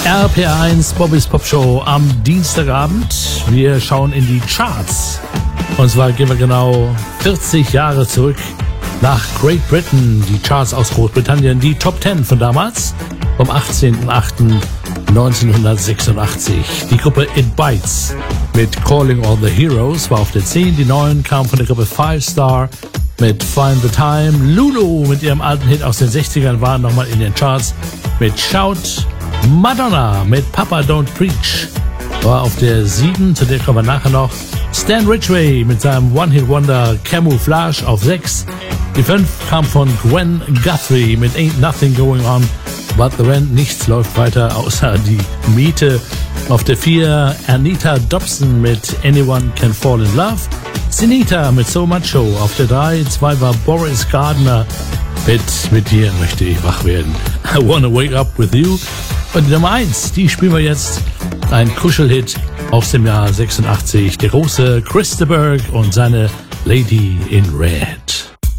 RPR1 Bobbys Pop Show am Dienstagabend. Wir schauen in die Charts. Und zwar gehen wir genau 40 Jahre zurück nach Great Britain. Die Charts aus Großbritannien, die Top 10 von damals, vom 18.08.1986. Die Gruppe It Bites mit Calling All the Heroes war auf der 10. Die neuen kamen von der Gruppe Five Star mit Find the Time. Lulu mit ihrem alten Hit aus den 60ern waren nochmal in den Charts mit Shout. Madonna mit Papa Don't Preach war auf der 7, zu der kommen wir nachher noch. Stan Ridgway mit seinem One-Hit-Wonder Camouflage auf 6. Die 5 kam von Gwen Guthrie mit Ain't Nothing Going On But the Rent. Nichts läuft weiter außer die Miete. Auf der 4 Anita Dobson mit Anyone Can Fall in Love. Sinita mit So Much Show auf der 3. 2 war Boris Gardner mit dir möchte ich wach werden. I Wanna Wake Up With You. Und die Nummer 1, die spielen wir jetzt. Ein Kuschelhit aus dem Jahr 86. Der große Chris de Burgh und seine Lady in Red.